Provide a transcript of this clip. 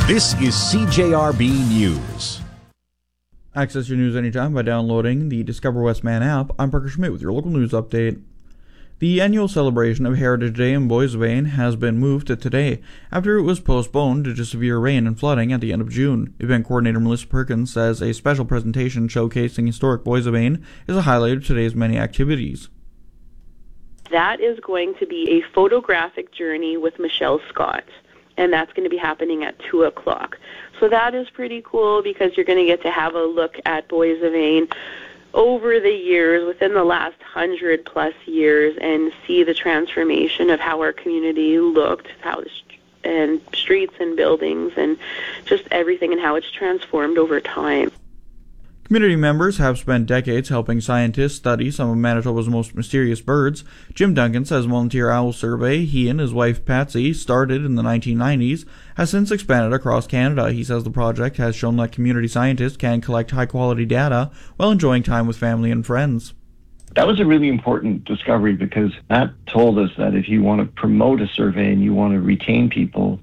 This is CJRB News. Access your news anytime by downloading the Discover Westman app. I'm Parker Schmidt with your local news update. The annual celebration of Heritage Day in Boissevain has been moved to today after it was postponed due to severe rain and flooding at the end of June. Event coordinator Melissa Perkins says a special presentation showcasing historic Boissevain is a highlight of today's many activities. That is going to be a photographic journey with Michelle Scott, and that's going to be happening at 2 o'clock. So that is pretty cool because you're going to get to have a look at Boissevain over the years, within the last 100+ years, and see the transformation of how our community looked, and streets and buildings and just everything, and how it's transformed over time. Community members have spent decades helping scientists study some of Manitoba's most mysterious birds. Jim Duncan says Volunteer Owl Survey he and his wife Patsy started in the 1990s has since expanded across Canada. He says the project has shown that community scientists can collect high-quality data while enjoying time with family and friends. That was a really important discovery because that told us that if you want to promote a survey and you want to retain people,